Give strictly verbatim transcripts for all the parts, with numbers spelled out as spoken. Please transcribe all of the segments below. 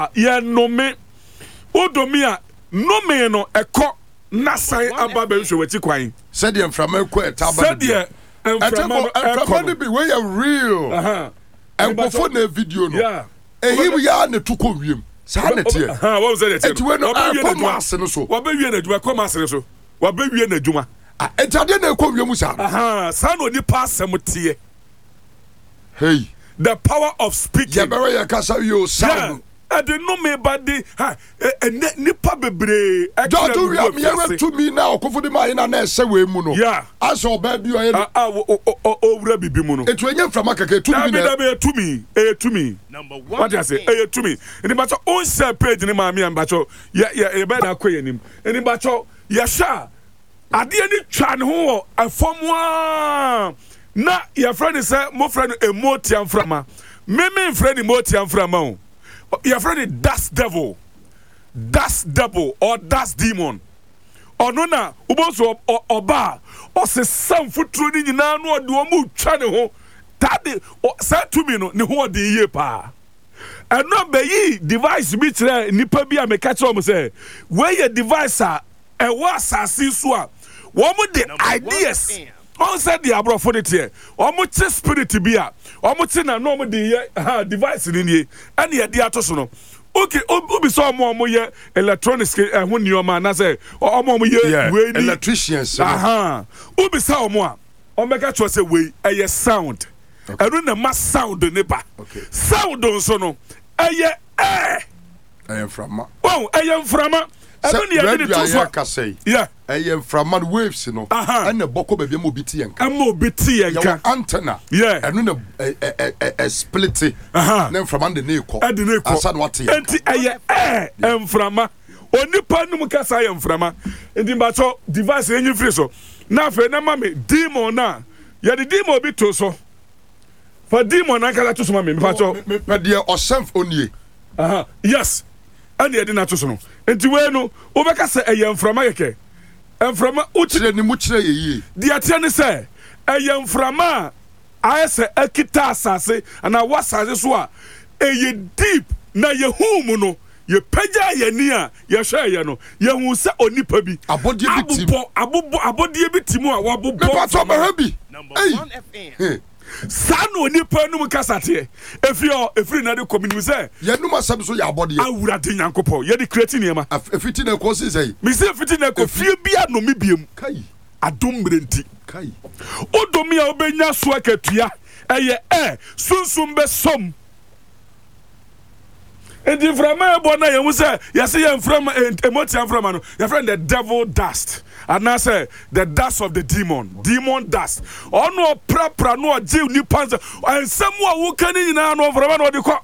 ye no me odomi a no me no eko nasai aba be hwe wati kwan said the mframa ko etaba said the mframa mframa be we are real aha and before the video no yeah ehim ya na tuko wiem sa na tie aha what was that eti we no commerce no so wa be wie na djuma commerce no so wa be wie na djuma eti ade na ko wiem sa aha sa no ni pa asem tie hey the power of speaking ya bewe ya kasa yo sound I didn't know me body ha nipa bebre George we am here to me now ko fodi ma ina na ese we mu no yeah aso ba bi o ye ah o wura bibi mu no etu enye from akaka to me na be to me eh to me number one what I say eh to me any bacho on share page ni ma me bacho ya ya e be na koyenim any bacho ya sha ade ani twa ne ho afomwa na your friend say mo friend emotiam frama me me friend emotiam frama o your friend is dust devil dust devil or dust demon or no na uboso oba o se sam futuro ni nyina no de o mu twa ne ho tade say to me no ne ho de ye pa and no be yi device bi tire nipa bi a me catch o mo say where your device a e wa asase so a wo mo de ideas on said the abrofo de tie o mo che spirit bi a o mo che na no mo de ha device ni nie ane ye de atoso no okay obi so mo mo ye electronics eh ho nioma na say o mo mo ye we ni electricians aha obi sa o mo a o meka cho say we eh sound enu na ma sound ne ba sound so no eh eh eh frama oh eh frama enu ne ye de to so yeah eh frama waves no and the boko be mo biti yanka am mo biti yanka antenna yeah enu na eh split aha na frama de ne ko de ne ko asa no ate enti eh eh emframa onipa num kasa ye emframa enti ba so device enyi free so na fe na ma me demon na ye de demon bi to so for demon na kala to so ma me ba so me de o self onie aha yes and ye de na to so no enti we no wo be kasa eh emframa yeke emframa uchi ni mu kire ye yi di atia ne se eh emframa ayese akita asase ana wasase so a eye deep na ye hum no ye pagya ye ni a ye hwe ye no ye hu se onipa bi abodie bi tim abobo abodie bi tim a wabobo pa to ma ha bi hey sa no onipa num kasate efi o efri na de community say ye num asem so ye abodie awura de nyankopɔ ye de create niema efiti na ko si say mi say efiti na ko fie bia no mi biem kai adom mrenti kai odomi a obenya so akatua eye eh sunsum be som enti frama ebo na ye hu say ye say ye frama emotion frama no your friend the devil dust and now say the dust of the demon demon dust ono prapra no je ni panza ensem a wo kan nyina no frama no de ko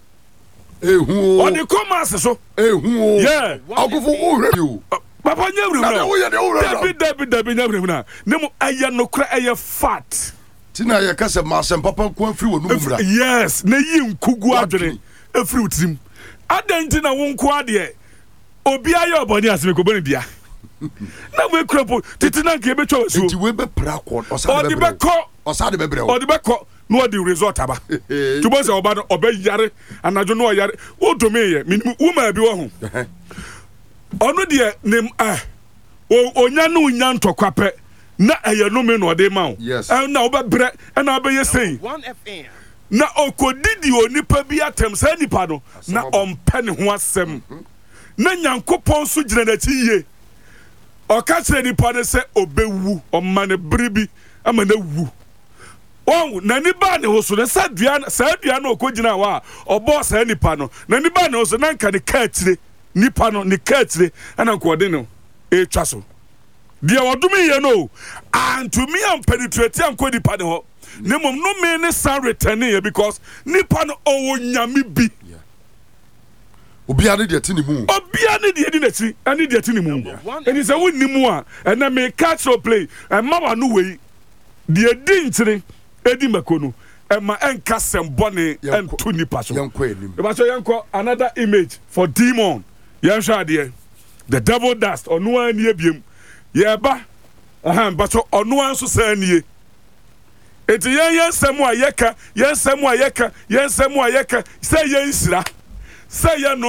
ehu o de commerce so ehu yeah akofo wo hwe you papa nyawru na wo ye de wo David David David nyawru na nemu aye no kra aye fat tina ye kase ma sem papa ko afri wo numra yes na yi nkugu adwene afri utrim adanti na won ko ade obi aye oboni aseme ko boni bia na we kropo titi na nke betwa wasu enti we be pra ko osade be ko osade be bre ode be ko no ode resort aba to bo se oba no oba yare anajo no yare wo to me ye wo ma bi wo ho ono de nem ah onya no nya ntokwape na eye no me no ode ma wo na oba bre na oba ye sei one F M na okodidi onipa bi atem sa nipa no na ompe ne ho asem na nyankopon so gina na chi ye o ka kire nipa ne se obewu o ma ne bribi ama na wu o na ni ba ne ho so na sa dua sa dua na okogina wa obo sa nipa no na ni ba ne ho so na nka ne ka kire nipa no ne ka kire ana ko de no e twa so dia odumi ye no and to me am penetrate am ko nipa ne ho nemom no me ne san return here because nipa no owo nyame bi obia ne de tini mu obia ne de di na ti ani de tini mu eni se wonni mu a na me catch or play e ma wa no wei de di ntire edi makono e ma enka sembone entu nipa so yanko enim e ba so yanko another image for demon yan sha de the devil dust onu an ye biem ye ba aha ba so onu an so san nie eti yen yen semu ayeka yen semu ayeka yen semu ayeka say yen sira say yen